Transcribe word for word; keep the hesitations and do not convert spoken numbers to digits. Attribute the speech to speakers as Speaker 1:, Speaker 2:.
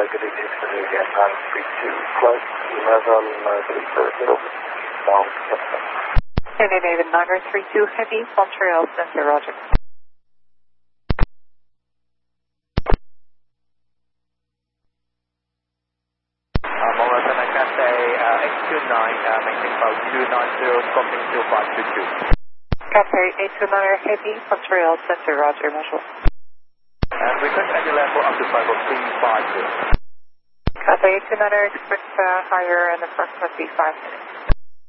Speaker 1: negative Houston again, nine three two, flight eleven ninety for middle, down Houston.
Speaker 2: Canadian David nine three two, heavy, Montreal Center, roger.
Speaker 3: Uh, Morrison, I can say uh, eight two nine, uh, maintain about two nine zero, crossing two five two two.
Speaker 2: Cathay eight two nine, heavy, Montreal Center, roger, visual.
Speaker 3: And request any level up to cycle three five zero.
Speaker 2: Cathay eight two nine, expect uh, higher in approximately five minutes.